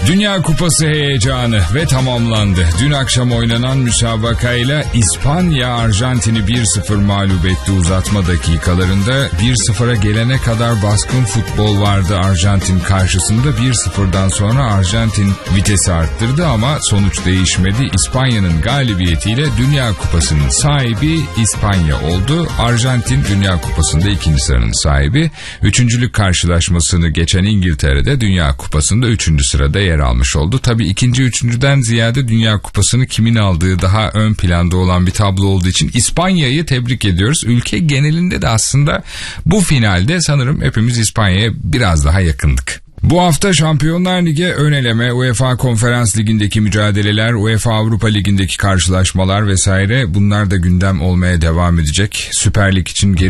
Dünya Kupası heyecanı ve tamamlandı. Dün akşam oynanan müsabakayla İspanya Arjantin'i 1-0 mağlup etti uzatma dakikalarında. 1-0'a gelene kadar baskın futbol vardı Arjantin karşısında. 1-0'dan sonra Arjantin vitesi arttırdı ama sonuç değişmedi. İspanya'nın galibiyetiyle Dünya Kupası'nın sahibi İspanya oldu. Arjantin Dünya Kupası'nda ikinci sıranın sahibi. Üçüncülük karşılaşmasını geçen İngiltere'de Dünya Kupası'nda 3. sırada yer almış oldu. Tabii ikinci, üçüncüden ziyade Dünya Kupası'nı kimin aldığı daha ön planda olan bir tablo olduğu için İspanya'yı tebrik ediyoruz. Ülke genelinde de aslında bu finalde sanırım hepimiz İspanya'ya biraz daha yakındık. Bu hafta Şampiyonlar Ligi ön eleme, UEFA Konferans Ligi'ndeki mücadeleler, UEFA Avrupa Ligi'ndeki karşılaşmalar vesaire bunlar da gündem olmaya devam edecek. Süper Lig için geri